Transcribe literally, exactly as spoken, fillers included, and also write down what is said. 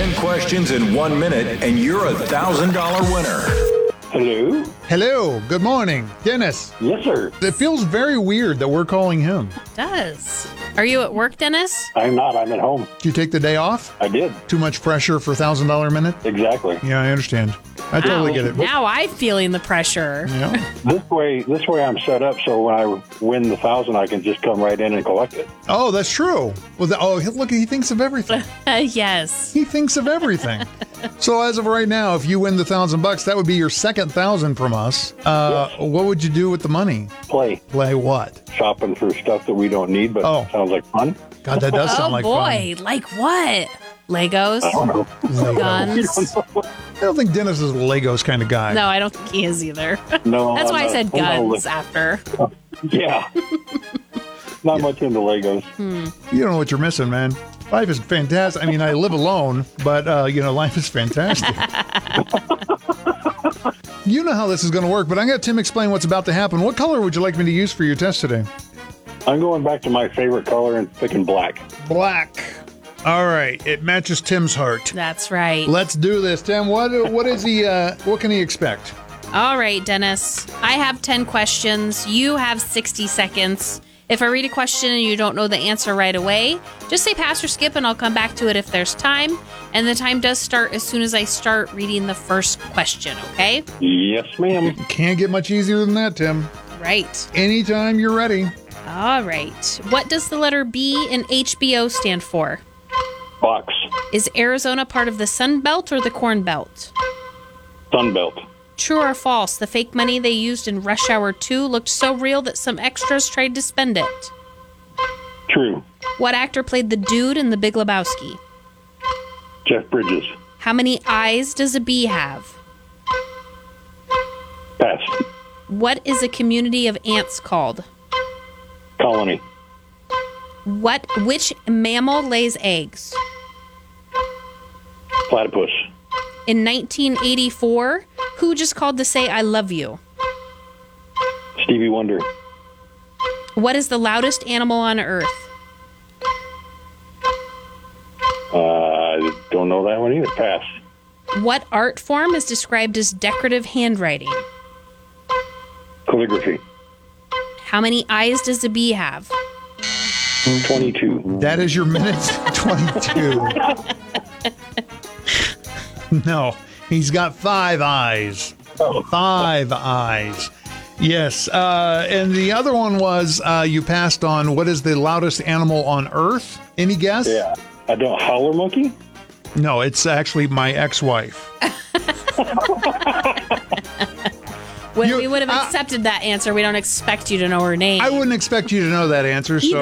ten questions in one minute, and you're a one thousand dollars winner. Hello? Hello. Good morning. Dennis. Yes, sir. It feels very weird that we're calling him. It does. Are you at work, Dennis? I'm not. I'm at home. Did you take the day off? I did. Too much pressure for one thousand dollars a minute? Exactly. Yeah, I understand. I totally Wow. get it. Now I'm feeling the pressure. Yeah. This way, this way I'm set up so when I win the thousand, I can just come right in and collect it. Oh, that's true. Well, the, oh, look, he thinks of everything. Yes. He thinks of everything. So as of right now, if you win the thousand bucks, that would be your second thousand from us. Uh, Yes. What would you do with the money? Play. Play what? Shopping for stuff that we don't need, but Oh. sounds like fun. God, that does Oh sound like boy, like what? Legos? I don't know. fun. Guns? I don't think Dennis is a Legos kind of guy. No, I don't think he is either. No, That's I'm why I not- said I'm not guns li- after. Yeah. Not much into Legos. You don't know what you're missing, man. Life is fantastic. I mean, I live alone, but, uh, you know, life is fantastic. You know how this is going to work, but I'm going to Tim explain what's about to happen. What color would you like me to use for your test today? I'm going back to my favorite color and picking black. Black. All right. It matches Tim's heart. That's right. Let's do this, Tim. What what is he? Uh, what can he expect? All right, Dennis. I have ten questions. You have sixty seconds. If I read a question and you don't know the answer right away, just say pass or skip and I'll come back to it if there's time. And the time does start as soon as I start reading the first question, okay? Yes, ma'am. Can't get much easier than that, Tim. Right. Anytime you're ready. All right. What does the letter B in H B O stand for? Box. Is Arizona part of the Sun Belt or the Corn Belt? Sunbelt. True or false, the fake money they used in Rush Hour two looked so real that some extras tried to spend it? True. What actor played the dude in The Big Lebowski? Jeff Bridges. How many eyes does a bee have? Pass. What is a community of ants called? Colony. What? Which mammal lays eggs? Platypus. In nineteen eighty-four, who just called to say I love you? Stevie Wonder. What is the loudest animal on Earth? Uh, I don't know that one either. Pass. What art form is described as decorative handwriting? Calligraphy. How many eyes does a bee have? twenty-two. That is your minute twenty-two. No, he's got five eyes. Five eyes. Yes. Uh, and the other one was uh, you passed on what is the loudest animal on Earth? Any guess? Yeah. I don't. Howler monkey? No, it's actually my ex-wife. When You- we would have I- accepted that answer, we don't expect you to know her name. I wouldn't expect you to know that answer, so.